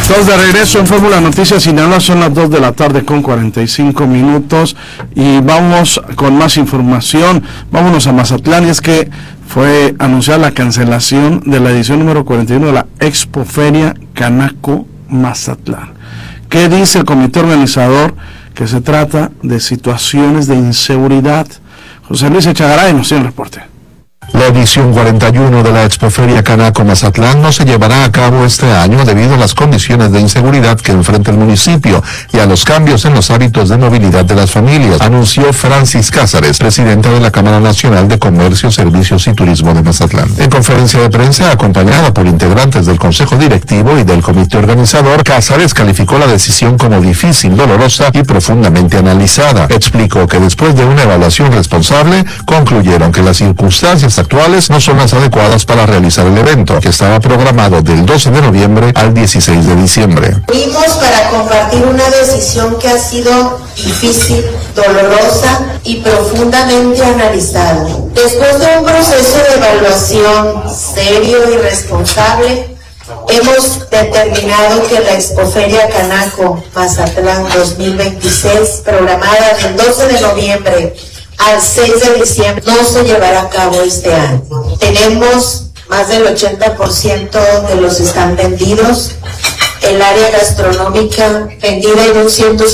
Estamos de regreso en Fórmula Noticias Sinaloa, son las 2 de la tarde con 45 minutos y vamos con más información. Vámonos a Mazatlán, y es que fue anunciada la cancelación de la edición número 41 de la Expoferia Canaco Mazatlán. ¿Qué dice el comité organizador? Que se trata de situaciones de inseguridad. José Luis Echegaray nos tiene el reporte. La edición 41 de la Expoferia Canaco Mazatlán no se llevará a cabo este año debido a las condiciones de inseguridad que enfrenta el municipio y a los cambios en los hábitos de movilidad de las familias, anunció Francis Cázares, presidenta de la Cámara Nacional de Comercio, Servicios y Turismo de Mazatlán. En conferencia de prensa, acompañada por integrantes del Consejo Directivo y del Comité Organizador, Cázares calificó la decisión como difícil, dolorosa y profundamente analizada. Explicó que después de una evaluación responsable, concluyeron que las circunstancias actuales no son las adecuadas para realizar el evento, que estaba programado del 12 de noviembre al 16 de diciembre. Fuimos para compartir una decisión que ha sido difícil, dolorosa y profundamente analizada. Después de un proceso de evaluación serio y responsable, hemos determinado que la Expoferia Canaco Mazatlán 2026, programada del 12 de noviembre al 6 de diciembre, no se llevará a cabo este año. Tenemos más del 80% de los están vendidos, el área gastronómica vendida en un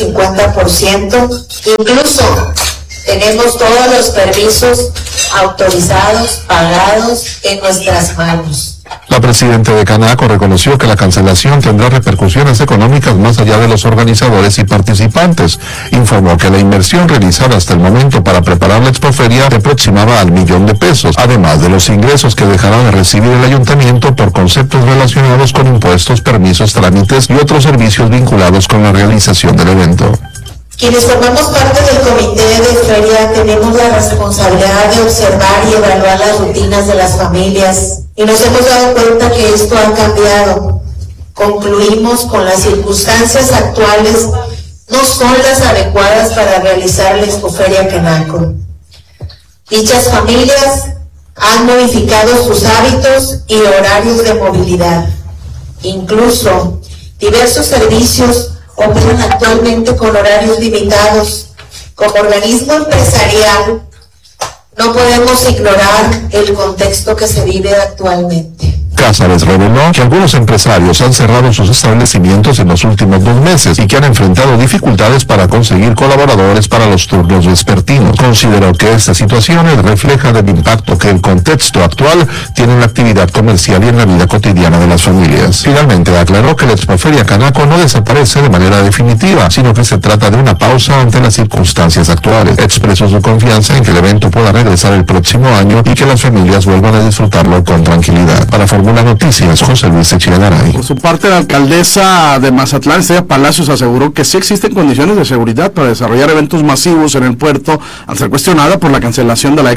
150%, incluso tenemos todos los permisos autorizados, pagados en nuestras manos. La presidenta de Canaco reconoció que la cancelación tendrá repercusiones económicas más allá de los organizadores y participantes. Informó que la inversión realizada hasta el momento para preparar la expoferia se aproximaba al $1,000,000, además de los ingresos que dejará de recibir el ayuntamiento por conceptos relacionados con impuestos, permisos, trámites y otros servicios vinculados con la realización del evento. Quienes formamos parte del comité de feria tenemos la responsabilidad de observar y evaluar las rutinas de las familias y nos hemos dado cuenta que esto ha cambiado. Concluimos con las circunstancias actuales no son las adecuadas para realizar la Expoferia Canaco. Dichas familias han modificado sus hábitos y horarios de movilidad. Incluso diversos servicios operan actualmente con horarios limitados. Como organismo empresarial, no podemos ignorar el contexto que se vive actualmente. Cázares reveló que algunos empresarios han cerrado sus establecimientos en los últimos 2 meses y que han enfrentado dificultades para conseguir colaboradores para los turnos vespertinos. Consideró que estas situaciones reflejan el impacto que el contexto actual tiene en la actividad comercial y en la vida cotidiana de las familias. Finalmente aclaró que la Expoferia Canaco no desaparece de manera definitiva, sino que se trata de una pausa ante las circunstancias actuales. Expresó su confianza en que el evento pueda regresar el próximo año y que las familias vuelvan a disfrutarlo con tranquilidad. Para Fórmula Noticias, José Luis Echegaray. Por su parte, la alcaldesa de Mazatlán, Estrella Palacios, aseguró que sí existen condiciones de seguridad para desarrollar eventos masivos en el puerto, al ser cuestionada por la cancelación de la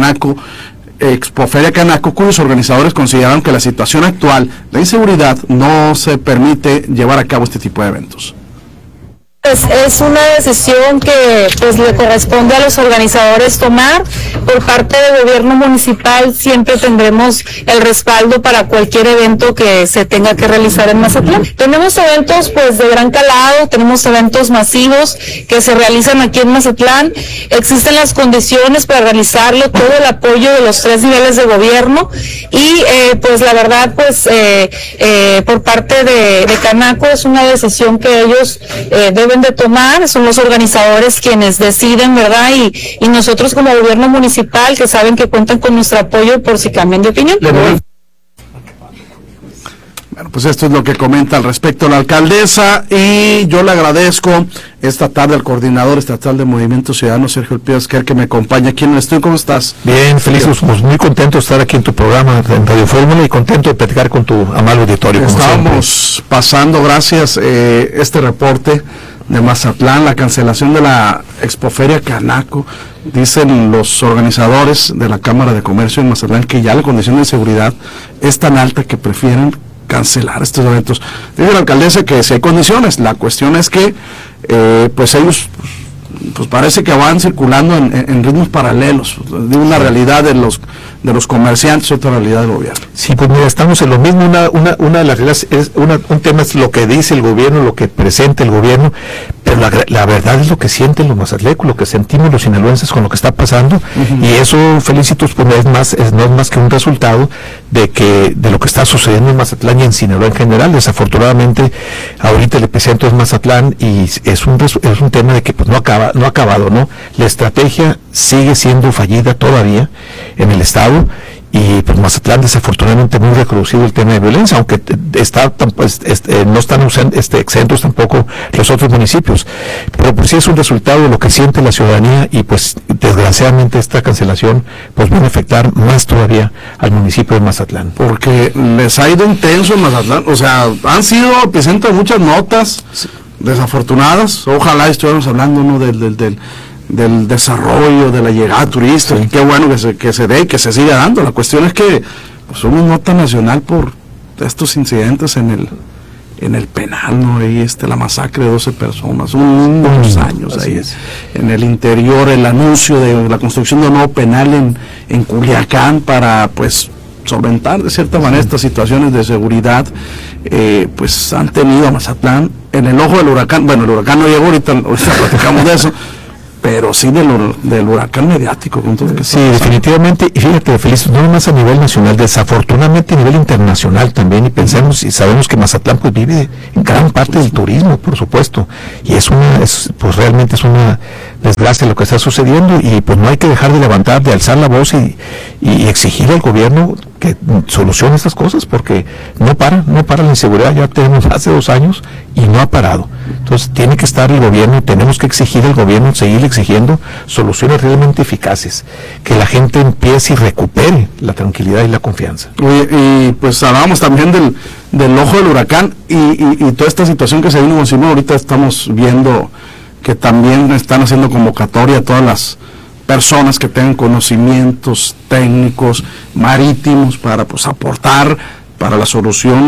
Expoferia Canaco, cuyos organizadores consideraron que la situación actual de inseguridad no se permite llevar a cabo este tipo de eventos. Es una decisión que pues le corresponde a los organizadores tomar. Por parte del gobierno municipal siempre tendremos el respaldo para cualquier evento que se tenga que realizar en Mazatlán. Tenemos eventos pues de gran calado, tenemos eventos masivos que se realizan aquí en Mazatlán. Existen las condiciones para realizarlo, todo el apoyo de los 3 niveles de gobierno y pues la verdad pues por parte de Canaco es una decisión que ellos deben de tomar, son los organizadores quienes deciden, ¿verdad? Y nosotros como gobierno municipal, que saben que cuentan con nuestro apoyo por si cambian de opinión. Bueno, pues esto es lo que comenta al respecto la alcaldesa, y yo le agradezco esta tarde al coordinador estatal de Movimiento Ciudadano, Sergio Elpidio Esquer, que me acompaña aquí en el estudio. ¿Cómo estás? Bien, feliz, pues muy contento de estar aquí en tu programa en Radio Fórmula y contento de platicar con tu amable auditorio. Estábamos pasando, gracias, este reporte de Mazatlán, la cancelación de la Expoferia Canaco. Dicen los organizadores de la Cámara de Comercio en Mazatlán que ya la condición de seguridad es tan alta que prefieren cancelar estos eventos. Dice la alcaldesa que si hay condiciones, la cuestión es que pues ellos pues parece que van circulando en ritmos paralelos, de una realidad de los comerciantes y otra realidad del gobierno. Sí, pues mira, estamos en lo mismo. Una de las realidades un tema es lo que dice el gobierno, lo que presenta el gobierno, pero la verdad es lo que sienten los mazatlecos, lo que sentimos los sinaloenses con lo que está pasando, y eso, Felicitos, pues no es más que un resultado de lo que está sucediendo en Mazatlán y en Sinaloa en general. Desafortunadamente, ahorita el epicentro es Mazatlán, y es un tema de que pues no ha acabado, ¿no? La estrategia sigue siendo fallida todavía en el estado, y pues Mazatlán desafortunadamente muy reconocido el tema de violencia, aunque no están exentos tampoco los otros municipios, pero pues sí es un resultado de lo que siente la ciudadanía, y pues desgraciadamente esta cancelación pues va a afectar más todavía al municipio de Mazatlán. Porque les ha ido intenso en Mazatlán, o sea, han sido epicentro de muchas notas desafortunadas. Ojalá estuviéramos hablando, ¿no?, del desarrollo, de la llegada turista, sí. Qué bueno que se dé y que se siga dando. La cuestión es que pues, somos nota nacional por estos incidentes en el penal, ¿no? Ahí la masacre de 12 personas, unos años ahí es. En el interior, el anuncio de la construcción de un nuevo penal en Culiacán para pues solventar de cierta manera estas situaciones de seguridad, pues han tenido a Mazatlán en el ojo del huracán. Bueno, el huracán no llegó, ahorita platicamos de eso, pero sí del huracán mediático. Sí, definitivamente. Y fíjate, Feliz, no más a nivel nacional, desafortunadamente a nivel internacional también, y pensemos y sabemos que Mazatlán pues vive en gran parte del turismo, por supuesto, y pues realmente es una desgracia lo que está sucediendo, y pues no hay que dejar de levantar, de alzar la voz y exigir al gobierno que solucione estas cosas, porque no para la inseguridad. Ya tenemos más de 2 años y no ha parado. Entonces tiene que estar el gobierno, tenemos que exigir al gobierno, seguir exigiendo soluciones realmente eficaces, que la gente empiece y recupere la tranquilidad y la confianza. Oye, y pues hablábamos también del ojo del huracán y toda esta situación que se vino encima. Ahorita estamos viendo que también están haciendo convocatoria a todas las personas que tengan conocimientos técnicos marítimos para pues aportar para la solución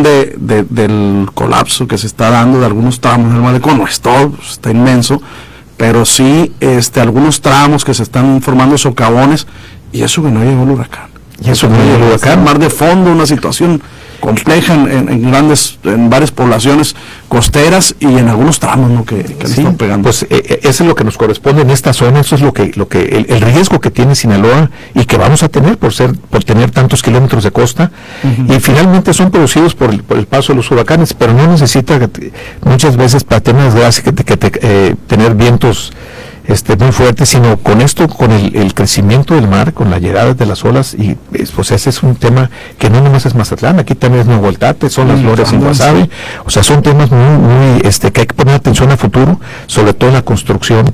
del colapso que se está dando de algunos tramos del malecón. No es todo, pues, está inmenso, pero sí algunos tramos que se están formando socavones, y eso que no llegó el huracán. Y eso no llegó el huracán. Mar de fondo, una situación compleja en varias poblaciones costeras y en algunos tramos, ¿no?, que sí, están pegando. Pues eso es lo que nos corresponde en esta zona. Eso es el riesgo que tiene Sinaloa y que vamos a tener por tener tantos kilómetros de costa. Y finalmente son producidos por el paso de los huracanes, pero no necesita muchas veces, para tener desgracia, tener vientos muy fuerte, sino con el crecimiento del mar, con la llegada de las olas, y pues ese es un tema que no nomás es Mazatlán, aquí también es Nahueltate, son las Lores y Guasave. O sea, son temas muy que hay que poner atención a futuro, sobre todo en la construcción,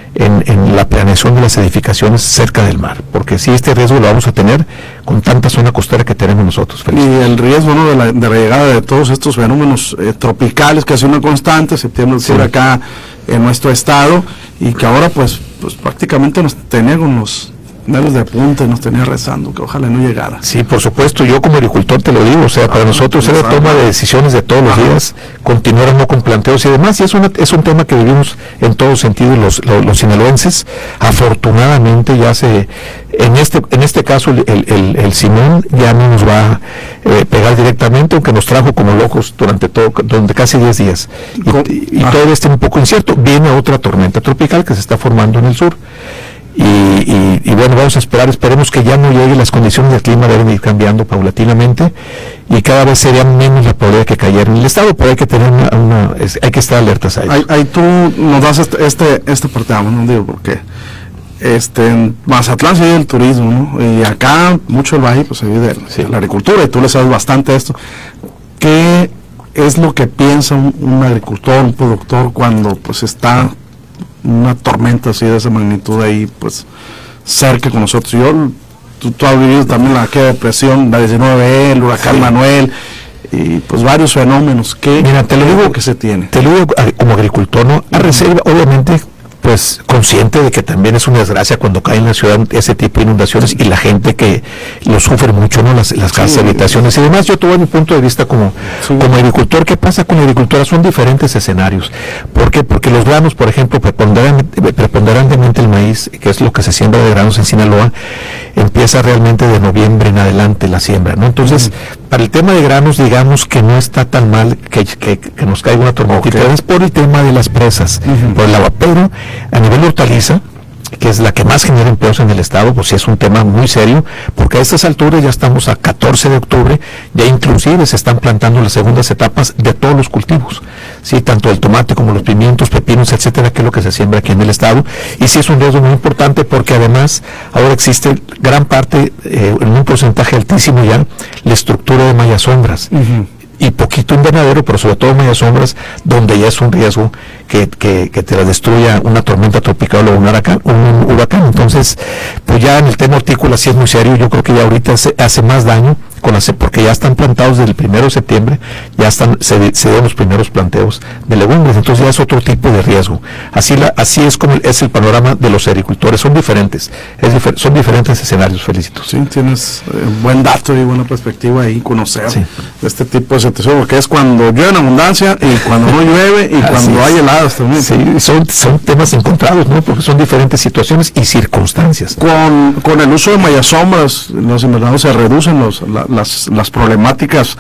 en la planeación de las edificaciones cerca del mar, porque si este riesgo lo vamos a tener con tanta zona costera que tenemos nosotros, Feliz. Y el riesgo, ¿no?, de la llegada de todos estos fenómenos tropicales, que ha sido una constante, septiembre, octubre, acá en nuestro estado, y que ahora pues prácticamente nos tenía con los nervios de punta, nos tenía rezando que ojalá no llegara. Sí, por supuesto, yo como agricultor te lo digo, o sea, para nosotros es la toma de decisiones de todos los días, continuar o no con planteos y demás, y es un tema que vivimos en todos sentidos los sinaloenses. Afortunadamente ya en este caso el Simón ya no nos va a pegar directamente, aunque nos trajo como locos durante casi 10 días, y todavía está un poco incierto. Viene otra tormenta tropical que se está formando en el sur. Y bueno, vamos a esperemos que ya no llegue. Las condiciones del clima deben ir cambiando paulatinamente y cada vez sería menos la probabilidad que cayera en el estado, pero hay que tener hay que estar alertas a ello. Ahí tú nos das este parte, no digo por qué. En Mazatlán se vive el turismo, ¿no? Y acá mucho el valle pues se vive la agricultura, y tú le sabes bastante esto. ¿Qué es lo que piensa un agricultor, un productor, cuando pues está una tormenta así de esa magnitud ahí pues cerca con nosotros? Tú has vivido también aquella depresión, la 19, el huracán Manuel, y pues varios fenómenos. Mira, te lo digo que se tiene. Te lo digo como agricultor, ¿no? A reserva, obviamente, pues consciente de que también es una desgracia cuando cae en la ciudad ese tipo de inundaciones y la gente que lo sufre mucho, ¿no? Las casas, habitaciones y demás. Yo tuve mi punto de vista como agricultor. ¿Qué pasa con la agricultura? Son diferentes escenarios. ¿Por qué? Porque los granos, por ejemplo, preponderantemente el maíz, que es lo que se siembra de granos en Sinaloa, empieza realmente de noviembre en adelante la siembra, ¿no? Entonces, para el tema de granos, digamos que no está tan mal que nos caiga una tormentita, es por el tema de las presas, por el agua, pero a nivel de hortaliza, que es la que más genera empleos en el estado, pues sí es un tema muy serio, porque a estas alturas ya estamos a 14 de octubre, ya inclusive se están plantando las segundas etapas de todos los cultivos, sí, tanto el tomate como los pimientos, pepinos, etcétera, que es lo que se siembra aquí en el estado, y sí es un riesgo muy importante porque además ahora existe gran parte, en un porcentaje altísimo ya, la estructura de mallas sombras. Y poquito invernadero, pero sobre todo medias sombras, donde ya es un riesgo que te la destruya una tormenta tropical o un huracán. Entonces, pues ya en el tema hortícola sí es muy serio. Yo creo que ya ahorita hace más daño porque ya están plantados desde el 1 de septiembre, ya se dieron los primeros planteos de legumbres, entonces ya es otro tipo de riesgo. Así es como es el panorama de los agricultores, son diferentes escenarios. Felicito. Sí, tienes buen dato y buena perspectiva ahí, conocer este tipo de situación, porque es cuando llueve en abundancia y cuando no llueve y cuando hay heladas también. Sí, son temas encontrados, ¿no? Porque son diferentes situaciones y circunstancias. Con el uso de mallas sombras, los invernaderos se reducen las problemáticas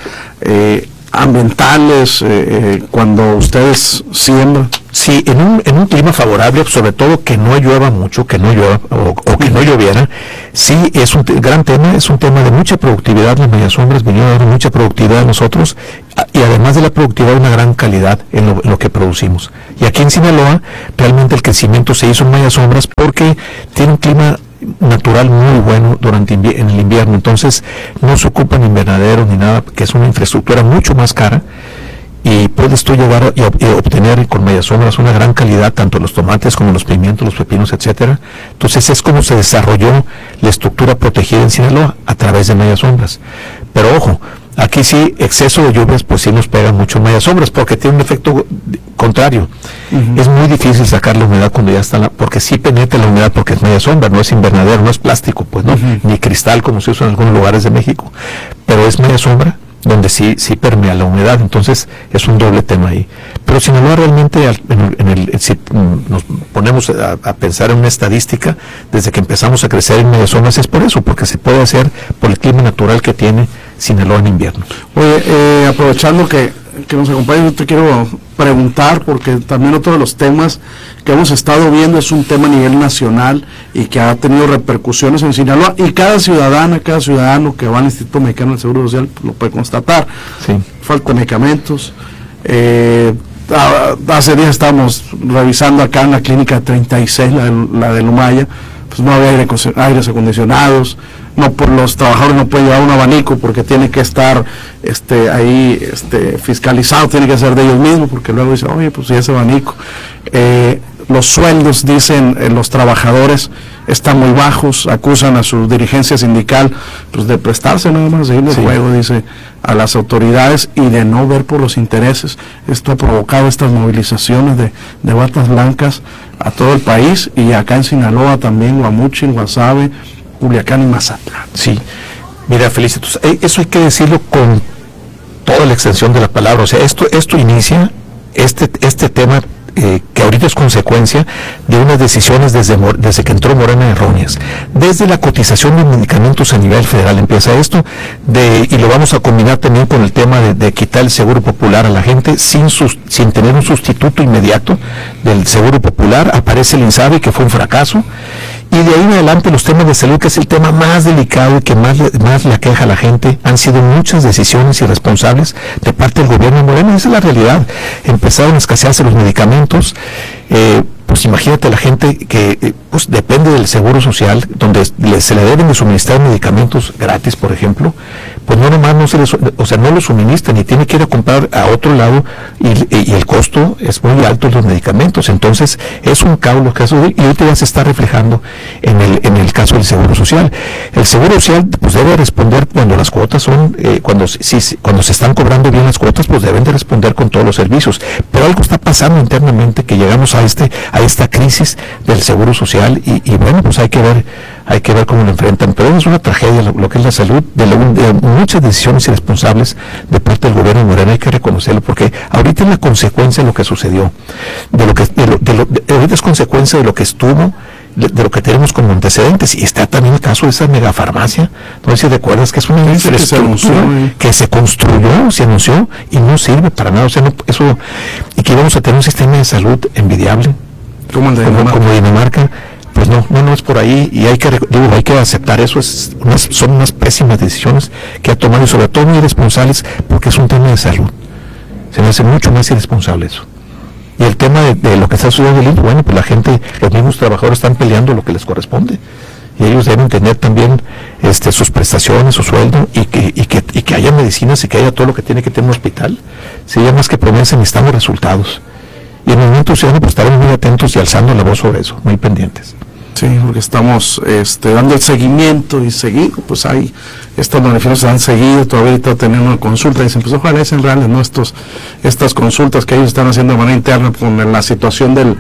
ambientales cuando ustedes siembran. Sí, en un clima favorable, sobre todo que no llueva mucho, que no llueva o que no lloviera, sí es un gran tema, es un tema de mucha productividad. Las mallas sombras vinieron a dar mucha productividad a nosotros y además de la productividad una gran calidad en lo que producimos. Y aquí en Sinaloa realmente el crecimiento se hizo en mallas sombras porque tiene un clima natural muy bueno en el invierno, entonces no se ocupan invernaderos ni nada, que es una infraestructura mucho más cara, y puedes tú llegar y obtener con mallas sombras una gran calidad, tanto los tomates como los pimientos, los pepinos, etcétera. Entonces es como se desarrolló la estructura protegida en Sinaloa a través de mallas sombras. Pero ojo, aquí sí, exceso de lluvias, pues sí nos pega mucho mallas sombras, porque tiene un efecto contrario. Es muy difícil sacar la humedad cuando ya está, porque sí penetra la humedad, porque es malla sombra, no es invernadero, no es plástico, pues no, ni cristal como se usa en algunos lugares de México, pero es malla sombra, donde sí permea la humedad, entonces es un doble tema ahí. Pero Sinaloa realmente, si nos ponemos a pensar en una estadística, desde que empezamos a crecer en mallas sombras es por eso, porque se puede hacer por el clima natural que tiene Sinaloa en invierno. Oye, aprovechando que nos acompaña, yo te quiero preguntar, porque también otro de los temas que hemos estado viendo es un tema a nivel nacional y que ha tenido repercusiones en Sinaloa, y cada ciudadano que va al Instituto Mexicano del Seguro Social lo puede constatar. Sí. Falta de medicamentos. Hace días estábamos revisando acá en la clínica 36, la de Lumaya, pues no había aires acondicionados, los trabajadores no pueden llevar un abanico porque tiene que estar ahí fiscalizado, tiene que ser de ellos mismos, porque luego dicen, oye, pues si ese abanico. Los sueldos, dicen los trabajadores, están muy bajos, acusan a su dirigencia sindical pues de prestarse nada más, de ir de juego, dice, a las autoridades y de no ver por los intereses. Esto ha provocado estas movilizaciones de batas blancas a todo el país, y acá en Sinaloa también, Guamúchil, Guasave, Culiacán y Mazatlán. Sí, mira, Felicitos, eso hay que decirlo con toda la extensión de la palabra. O sea, esto inicia, este tema que ahorita es consecuencia de unas decisiones desde que entró Morena erróneas. Desde la cotización de medicamentos a nivel federal empieza esto, y lo vamos a combinar también con el tema de quitar el seguro popular a la gente sin tener un sustituto inmediato del seguro popular. Aparece el INSABI, que fue un fracaso, y de ahí en adelante los temas de salud, que es el tema más delicado y que más le aqueja a la gente, han sido muchas decisiones irresponsables de parte del gobierno de Morena. Esa es la realidad. Empezaron a escasearse los medicamentos. Pues imagínate la gente que pues depende del seguro social, donde se le deben de suministrar medicamentos gratis, por ejemplo, pues no nomás no se les, o sea, no lo suministran y tiene que ir a comprar a otro lado y el costo es muy alto de los medicamentos. Entonces es un caos los casos y ahorita ya se está reflejando en el caso del Seguro Social. El Seguro Social pues debe responder cuando las cuotas son, cuando se están cobrando bien las cuotas, pues deben de responder con todos los servicios. Pero algo está pasando internamente que llegamos a esta crisis del Seguro Social y bueno, pues hay que ver cómo lo enfrentan. Pero es una tragedia lo que es la salud, de muchas decisiones irresponsables de parte del gobierno de Morena, hay que reconocerlo, porque ahorita es la consecuencia de lo que sucedió, ahorita es consecuencia de lo que estuvo, de lo que tenemos como antecedentes, y está también el caso de esa megafarmacia. No sé si recuerdas que es una infraestructura que se construyó, se anunció y no sirve para nada. O sea, eso, y que íbamos a tener un sistema de salud envidiable como Dinamarca. Pues no es por ahí, y hay que aceptar eso. Son unas pésimas decisiones que ha tomado, y sobre todo muy irresponsables, porque es un tema de salud. Se me hace mucho más irresponsable eso. Y el tema de lo que está sucediendo en el IMSS, bueno, pues la gente, los mismos trabajadores están peleando lo que les corresponde, y ellos deben tener también sus prestaciones, su sueldo, y que haya medicinas y que haya todo lo que tiene que tener un hospital. Si ya más que promesa, necesitamos resultados. Y en el Movimiento Ciudadano pues estaremos muy atentos y alzando la voz sobre eso, muy pendientes. Sí, porque estamos dando el seguimiento y seguido, pues hay estas manifestaciones se han seguido, todavía está teniendo una consulta, dicen, pues ojalá sean reales, ¿no? Estas consultas que ellos están haciendo de manera interna con la situación del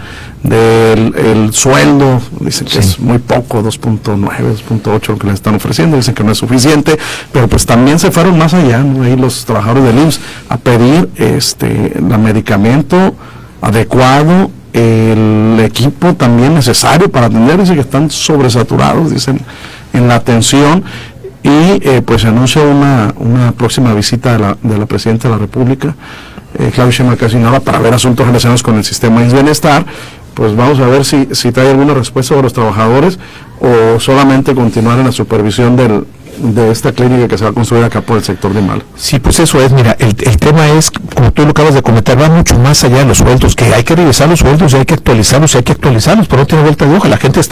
sueldo, dicen que es muy poco, 2.9, 2.8 lo que les están ofreciendo, dicen que no es suficiente, pero pues también se fueron más allá, ¿no? Ahí los trabajadores del IMSS a pedir el medicamento adecuado, el equipo también necesario para atender, dicen que están sobresaturados, dicen, en la atención, y pues se anuncia una próxima visita de la Presidenta de la República, Claudia Sheinbaum, Casinora, para ver asuntos relacionados con el sistema de bienestar. Pues vamos a ver si trae alguna respuesta sobre los trabajadores o solamente continuar en la supervisión de esta clínica que se va a construir acá por el sector de Mal. Sí, pues eso es, mira, el tema es, como tú lo acabas de comentar, va mucho más allá de los sueldos, que hay que revisar los sueldos y hay que actualizarlos, pero no tiene vuelta de hoja. La gente está